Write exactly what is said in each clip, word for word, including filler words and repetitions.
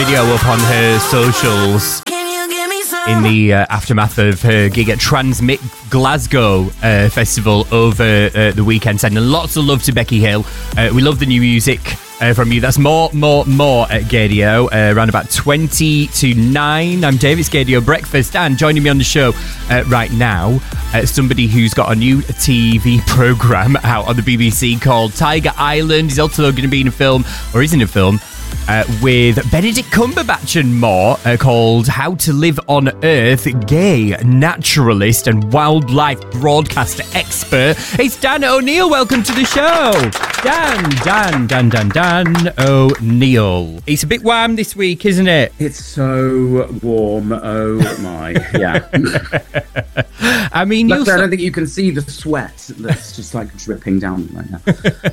video up on her socials in the uh, aftermath of her gig at Transmit Glasgow uh, Festival over uh, the weekend. Sending lots of love to Becky Hill. Uh, we love the new music uh, from you. That's more, more, more at Gaydio, uh, around about twenty to nine. I'm Dave, it's Gaydio Breakfast, and joining me on the show uh, right now, uh, somebody who's got a new T V programme out on the B B C called Tiger Island. He's also going to be in a film, or is in a film, Uh, with Benedict Cumberbatch and more, uh, called How to Live on Earth. Gay naturalist and wildlife broadcaster expert. It's Dan O'Neill. Welcome to the show. Dan, Dan, Dan, Dan, Dan O'Neill. It's a bit warm this week, isn't it? It's so warm. Oh my. Yeah. I mean, Luckily, so- I don't think you can see the sweat that's just like dripping down right now.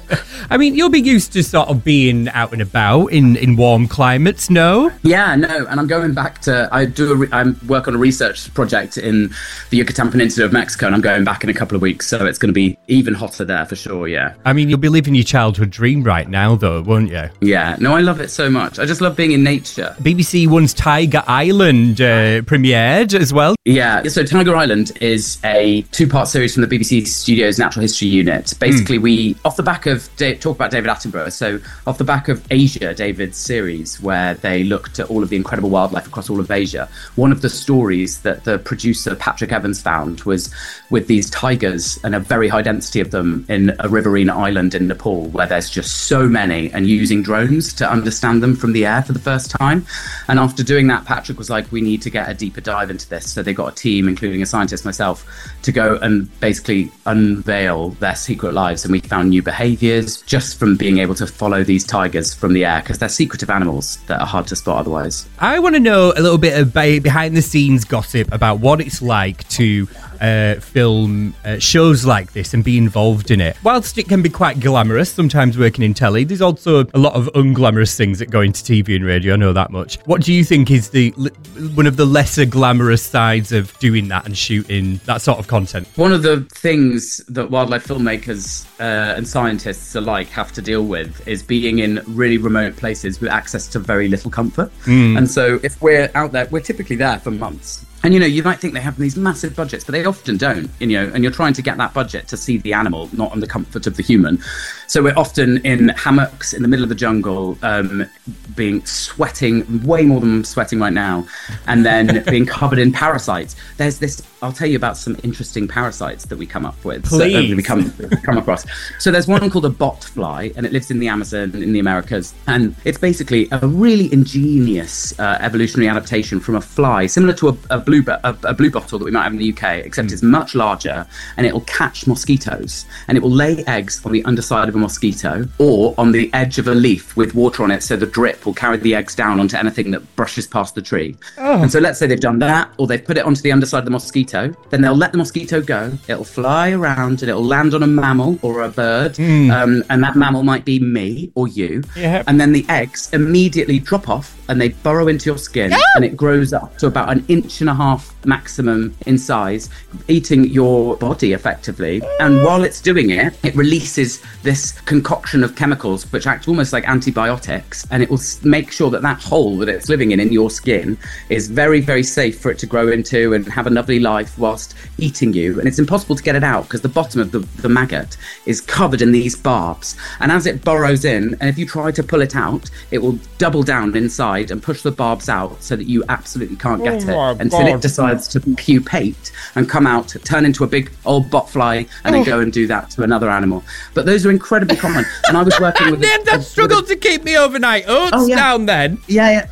I mean, you'll be used to sort of being out and about in, in warm climates, no? Yeah, no, and I'm going back to, I do, a re- I work on a research project in the Yucatan Peninsula of Mexico, and I'm going back in a couple of weeks, so it's going to be even hotter there for sure, yeah. I mean, you'll be living your childhood dream right now, though, won't you? Yeah, no, I love it so much. I just love being in nature. B B C One's Tiger Island uh, premiered as well. Yeah, so Tiger Island is a two-part series from the B B C Studios Natural History Unit. Basically, mm. we, off the back of, talk about David Attenborough, so off the back of Asia, David's series, where they looked at all of the incredible wildlife across all of Asia, one of the stories that the producer Patrick Evans found was with these tigers and a very high density of them in a riverine island in Nepal, where there's just so many, and using drones to understand them from the air for the first time. And after doing that, Patrick was like, we need to get a deeper dive into this. So they got a team, including a scientist, myself, to go and basically unveil their secret lives. And we found new behaviors just from being able to follow these tigers from the air, because they're secretive animals that are hard to spot otherwise. I want to know a little bit of behind the scenes gossip about what it's like to uh, film uh, shows like this and be involved in it. Whilst it can be quite glamorous, sometimes working in telly, there's also a lot of unglamorous things that go into T V and radio, I know that much. What do you think is the one of the lesser glamorous sides of doing that and shooting that sort of content? One of the things that wildlife filmmakers uh, and scientists alike have to deal with is being in really remote places with access to very little comfort. Mm. And so if we're out there, we're typically there for months. And, you know, you might think they have these massive budgets, but they often don't, you know, and you're trying to get that budget to see the animal, not on the comfort of the human. So we're often in hammocks in the middle of the jungle, um, being sweating, way more than I'm sweating right now, and then being covered in parasites. There's this, I'll tell you about some interesting parasites that we come up with. Please. So, uh, we come, come across. So there's one called a bot fly, and it lives in the Amazon, in the Americas. And it's basically a really ingenious uh, evolutionary adaptation from a fly, similar to a, a blue A, a blue bottle that we might have in the U K, except mm. it's much larger, and it will catch mosquitoes, and it will lay eggs on the underside of a mosquito or on the edge of a leaf with water on it, so the drip will carry the eggs down onto anything that brushes past the tree. Oh. And so let's say they've done that, or they've put it onto the underside of the mosquito, then they'll let the mosquito go, it'll fly around and it'll land on a mammal or a bird, mm. um, and that mammal might be me or you, yep. And then the eggs immediately drop off and they burrow into your skin, yeah. And it grows up to about an inch and a half maximum in size, eating your body effectively. And while it's doing it, it releases this concoction of chemicals which act almost like antibiotics, and it will make sure that that hole that it's living in in your skin is very, very safe for it to grow into and have a lovely life whilst eating you. And it's impossible to get it out because the bottom of the, the maggot is covered in these barbs, and as it burrows in, and if you try to pull it out, it will double down inside and push the barbs out so that you absolutely can't get oh it until God. It decides to pupate and come out, turn into a big old botfly, and then oh. go and do that to another animal. But those are incredibly common. And I was working with then that struggled to keep me overnight. Oats oh, yeah. down then. Yeah,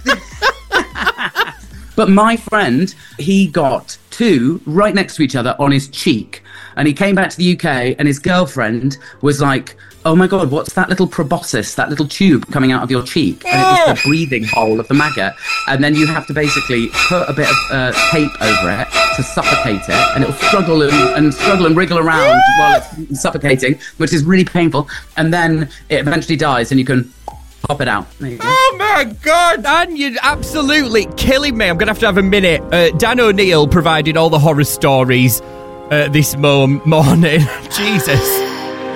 yeah. But my friend, he got two right next to each other on his cheek, and he came back to the U K, and his girlfriend was like, oh my God, what's that little proboscis, that little tube coming out of your cheek? And it was the breathing hole of the maggot. And then you have to basically put a bit of uh, tape over it to suffocate it, and it'll struggle and, and struggle and wriggle around while it's suffocating, which is really painful. And then it eventually dies, and you can pop it out. Oh my God, Dan, you're absolutely killing me. I'm going to have to have a minute. Uh, Dan O'Neill provided all the horror stories uh, this mo- morning. Jesus.